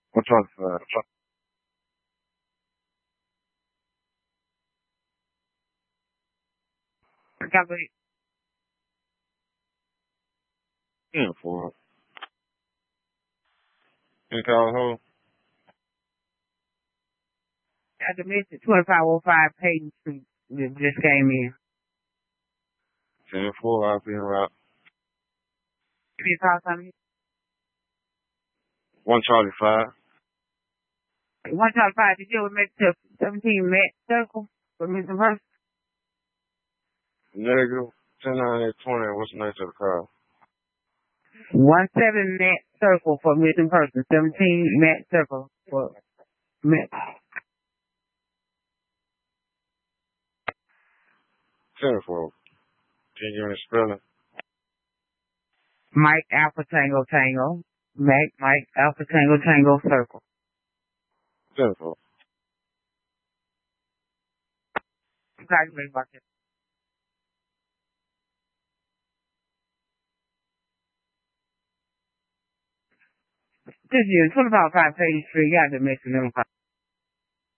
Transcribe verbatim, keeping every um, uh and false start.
What's up, uh, got the uniform. In Tahoe? At the Mystic twenty-five oh five Payton Street. Just just came in. ten four, I'll be in route. Can you call something? one Charlie five. one Charlie five, did you ever make to seventeen Met Circle for Mister First? Negative. ten nine eight twenty, what's the name of the car? one seven Met Circle for Missing Person. seventeen Met Circle for Met. ten four. Can you give me the spelling? Mike Alpha Tango Tango. Mike Mike Alpha Tango Tango Circle. ten four. Talk to me about this. This is twenty-five oh five Payton Street. You got to mention them.